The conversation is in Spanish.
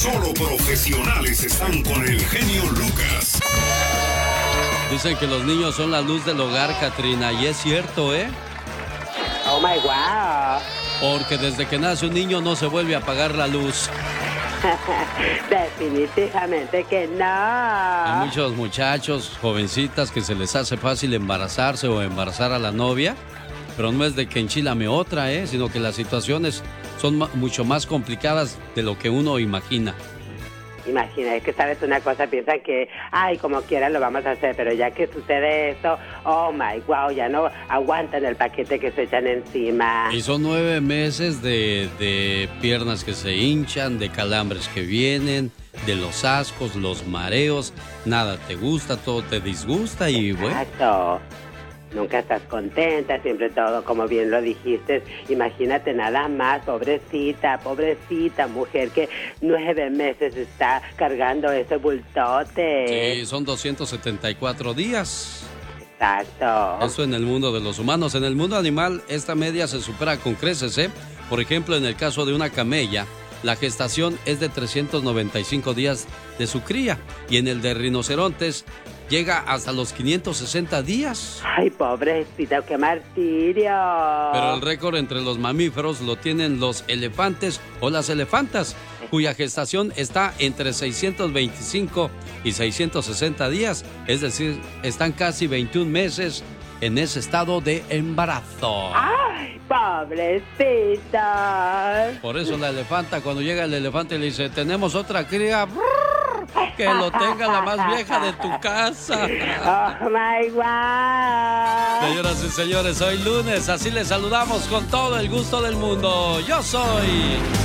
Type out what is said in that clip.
Solo profesionales están con el genio Lucas. Dicen que los niños son la luz del hogar, Catrina, y es cierto, ¿eh? Oh my wow. Porque desde que nace un niño no se vuelve a apagar la luz. Definitivamente que no. Hay muchos muchachos, jovencitas, que se les hace fácil embarazarse o embarazar a la novia, pero no es de que enchilame otra, sino que las situaciones son mucho más complicadas de lo que uno imagina. Imagina, es que sabes una cosa, piensan que, ay, como quiera lo vamos a hacer, pero ya que sucede esto, oh my wow, ya no aguantan el paquete que se echan encima. Y son 9 meses de piernas que se hinchan, de calambres que vienen, de los ascos, los mareos, nada te gusta, todo te disgusta y bueno. Exacto. Nunca estás contenta, siempre todo, como bien lo dijiste. Imagínate nada más, pobrecita mujer que 9 meses está cargando ese bultote. Sí, son 274 días. Exacto. Eso en el mundo de los humanos. En el mundo animal, esta media se supera con creces, ¿eh? Por ejemplo, en el caso de una camella, la gestación es de 395 días de su cría. Y en el de rinocerontes, llega hasta los 560 días. Ay, pobrecita, qué martirio. Pero el récord entre los mamíferos lo tienen los elefantes o las elefantas, cuya gestación está entre 625 y 660 días. Es decir, están casi 21 meses en ese estado de embarazo. ¡Ay, pobrecita! Por eso la elefanta, cuando llega el elefante, le dice, tenemos otra cría. Que lo tenga la más vieja de tu casa. Oh my God. Señoras y señores, hoy lunes, así les saludamos con todo el gusto del mundo. Yo soy